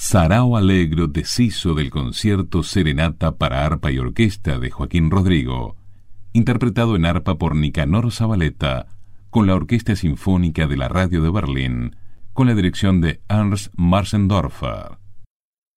Sarao Allegro deshizo del concierto Serenata para arpa y orquesta de Joaquín Rodrigo, interpretado en arpa por Nicanor Zabaleta, con la Orquesta Sinfónica de la Radio de Berlín, con la dirección de Ernst Marzendorfer.